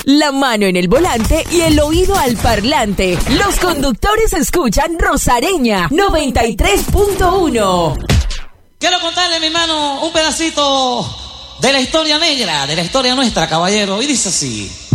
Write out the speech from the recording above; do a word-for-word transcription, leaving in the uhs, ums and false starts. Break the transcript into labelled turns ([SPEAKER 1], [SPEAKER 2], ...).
[SPEAKER 1] la mano en el volante y el oído al parlante. Los conductores escuchan Rosareña noventa y tres punto uno.
[SPEAKER 2] Quiero contarle, mi hermano, un pedacito de la historia negra, de la historia nuestra, caballero. Y dice así.